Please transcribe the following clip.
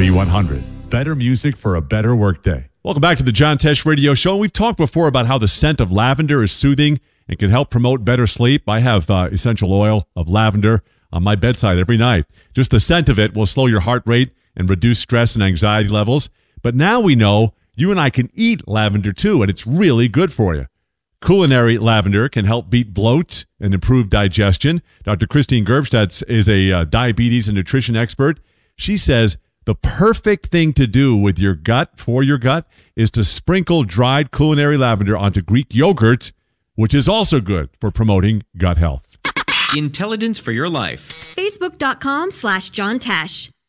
V100. Better music for a better workday. Welcome back to the John Tesh Radio Show. We've talked before about how the scent of lavender is soothing and can help promote better sleep. I have essential oil of lavender on my bedside every night. Just the scent of it will slow your heart rate and reduce stress and anxiety levels. But now we know you and I can eat lavender too, and it's really good for you. Culinary lavender can help beat bloat and improve digestion. Dr. Christine Gerbstadt is a diabetes and nutrition expert. She says the perfect thing to do with your gut, for your gut, is to sprinkle dried culinary lavender onto Greek yogurt, which is also good for promoting gut health. Intelligence for your life. Facebook.com/John Tesh.